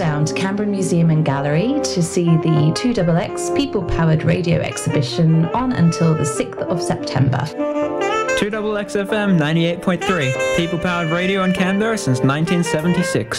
down to Canberra Museum and Gallery to see the 2XX People Powered Radio exhibition on until the 6th of September. 2XXFM 98.3, People Powered Radio in Canberra since 1976.